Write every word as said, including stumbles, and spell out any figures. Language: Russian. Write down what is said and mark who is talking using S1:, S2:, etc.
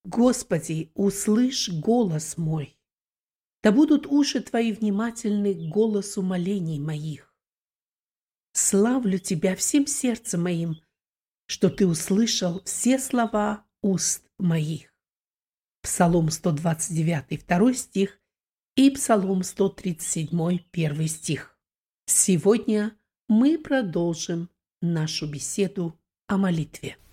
S1: Господи, услышь голос мой. Да будут уши Твои внимательны к голосу молений моих. Славлю Тебя всем сердцем моим, что Ты услышал все слова уст моих. Псалом сто двадцать девять, второй стих и Псалом сто тридцать семь, первый стих. Сегодня мы продолжим нашу беседу о молитве.